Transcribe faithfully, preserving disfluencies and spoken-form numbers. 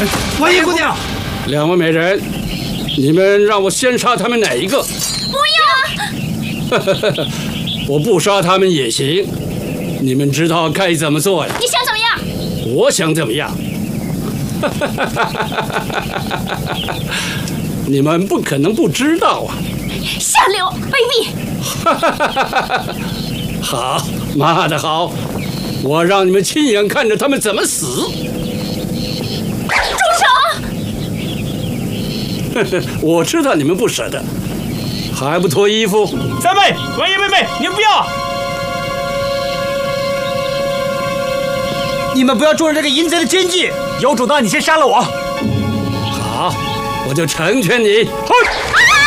王爷姑娘， 两位美人，你们让我先杀他们哪一个？ 不要！ 我不杀他们也行。你们知道该怎么做呀？ 你想怎么样？ 我想怎么样？你们不可能不知道啊！ 下流卑鄙！ 好，骂得好！我让你们亲眼看着他们怎么死！ 住手！我知道你们不舍得，还不脱衣服？ 三妹，王爷妹妹，你们不要！你们不要中了这个淫贼的奸计！有种的，你先杀了我！ 好，我就成全你。嘿！